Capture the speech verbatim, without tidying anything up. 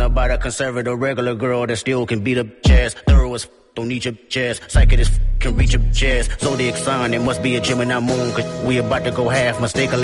about a conservative regular girl that still can beat up chairs. Thorough as f- don't need your chairs. Psychic as f- can reach your chairs. Zodiac sign, it must be a Gemini moon. Cause we about to go half, mistakenly